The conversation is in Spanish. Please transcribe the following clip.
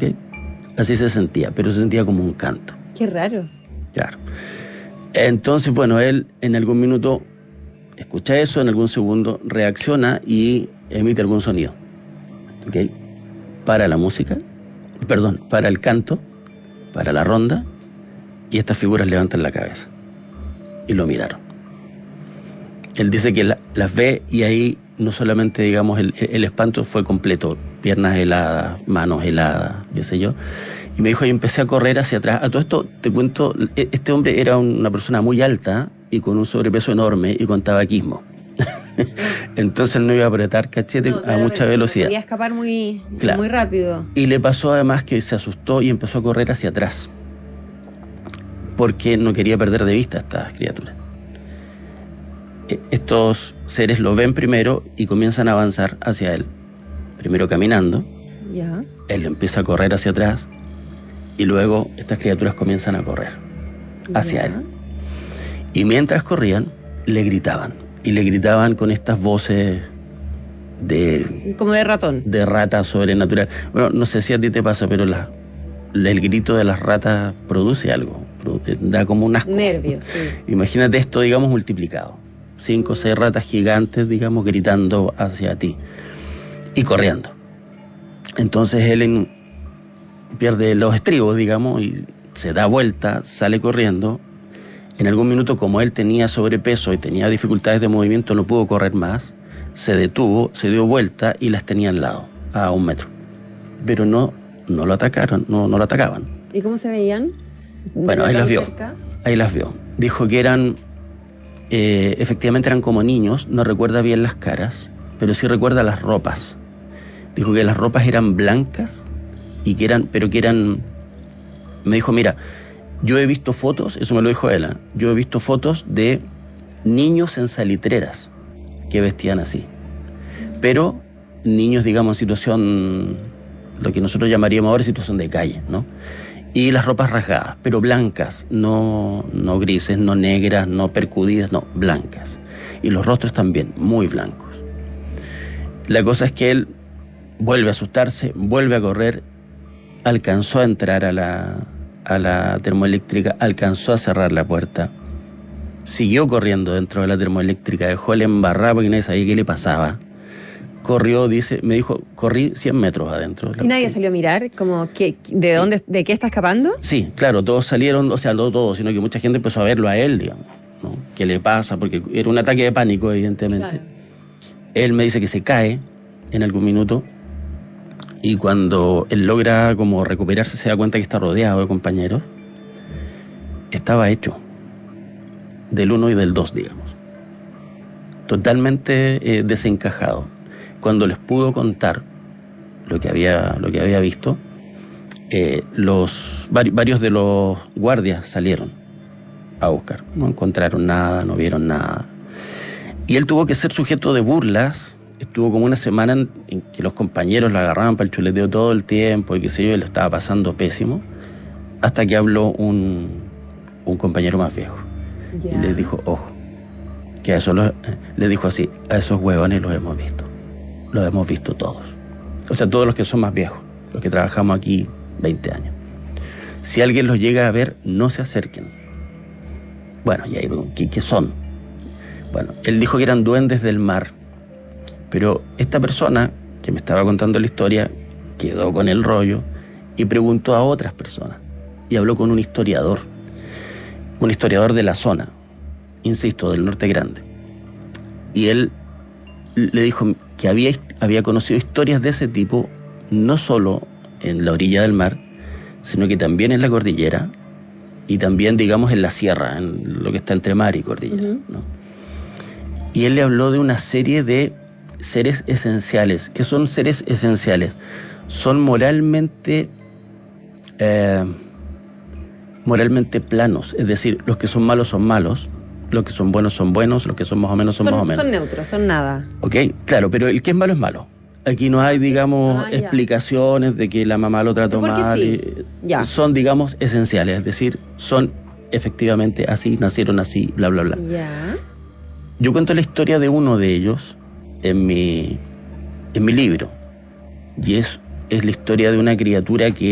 Así se sentía, pero se sentía como un canto. Qué raro. Claro. Entonces, bueno, él en algún minuto escucha eso, en algún segundo reacciona y emite algún sonido. ¿Ok? Para la música, para el canto, para la ronda, y estas figuras levantan la cabeza. Y lo miraron. Él dice que las ve y ahí no solamente, digamos, el espanto fue completo, piernas heladas, manos heladas, qué sé yo. Y me dijo, y empecé a correr hacia atrás. A todo esto, te cuento, este hombre era una persona muy alta y con un sobrepeso enorme y con tabaquismo. Entonces él no iba a apretar cachete a mucha velocidad. Podía escapar muy rápido. Y le pasó además que se asustó y empezó a correr hacia atrás, porque no quería perder de vista a estas criaturas. Estos seres lo ven primero y comienzan a avanzar hacia él. Primero caminando. Ya. Él empieza a correr hacia atrás y luego estas criaturas comienzan a correr hacia él. Y mientras corrían, le gritaban. Y le gritaban con estas voces como de ratón. De rata sobrenatural. Bueno, no sé si a ti te pasa, pero el grito de las ratas produce algo. Da como un asco. Nervios, sí. Imagínate esto, digamos, multiplicado. 5 o 6 ratas gigantes, digamos, gritando hacia ti. Y corriendo. Entonces él pierde los estribos, digamos, y se da vuelta, sale corriendo. En algún minuto, como él tenía sobrepeso y tenía dificultades de movimiento, no pudo correr más. Se detuvo, se dio vuelta y las tenía al lado, a 1 metro. Pero no lo atacaron, no lo atacaban. ¿Y cómo se veían? Bueno, ahí las vio. Ahí las vio. Dijo que eran, efectivamente eran como niños, no recuerda bien las caras, pero sí recuerda las ropas. Dijo que las ropas eran blancas y que eran, me dijo, mira, yo he visto fotos, eso me lo dijo él, yo he visto fotos de niños en salitreras que vestían así. Pero niños, digamos, en situación, lo que nosotros llamaríamos ahora situación de calle, ¿no? Y las ropas rasgadas, pero blancas, no grises, no negras, no percudidas, no, blancas. Y los rostros también, muy blancos. La cosa es que él vuelve a asustarse, vuelve a correr, alcanzó a entrar a la termoeléctrica, alcanzó a cerrar la puerta, siguió corriendo dentro de la termoeléctrica, dejó el embarrado porque nadie sabía qué le pasaba. Corrió, me dijo, corrí 100 metros adentro. ¿Y nadie salió a mirar? Como ¿de qué está escapando? Sí, claro, todos salieron, o sea, no todos, sino que mucha gente empezó a verlo a él, digamos, ¿no? ¿Qué le pasa? Porque era un ataque de pánico, evidentemente. Claro. Él me dice que se cae en algún minuto y cuando él logra como recuperarse se da cuenta que está rodeado de compañeros. Estaba hecho del 1 y del 2, digamos. Totalmente desencajado. Cuando les pudo contar lo que había visto, varios de los guardias salieron a buscar. No encontraron nada, no vieron nada. Y él tuvo que ser sujeto de burlas. Estuvo como una semana en que los compañeros lo agarraban para el chuleteo todo el tiempo y qué sé yo, y le estaba pasando pésimo, hasta que habló un compañero más viejo. Yeah. Y les dijo, ojo, que a eso le dijo así, a esos huevones los hemos visto todos. O sea, todos los que son más viejos, los que trabajamos aquí 20 años. Si alguien los llega a ver, no se acerquen. Bueno, y ahí, ¿qué son? Bueno, él dijo que eran duendes del mar. Pero esta persona que me estaba contando la historia quedó con el rollo y preguntó a otras personas. Y habló con un historiador de la zona, insisto, del Norte Grande. Y él le dijo que había conocido historias de ese tipo, no solo en la orilla del mar, sino que también en la cordillera y también, digamos, en la sierra, en lo que está entre mar y cordillera, ¿no? Y él le habló de una serie de seres esenciales. ¿Qué son seres esenciales? Son moralmente planos, es decir, los que son malos, los que son buenos, los que son más o menos, son más o menos. Son neutros, son nada. Ok, claro, pero el que es malo es malo. Aquí no hay, digamos, explicaciones de que la mamá lo trató mal. Sí. Son, digamos, esenciales, es decir, son efectivamente así, nacieron así, bla, bla, bla. Ya. Yo cuento la historia de uno de ellos en mi libro. Y es la historia de una criatura que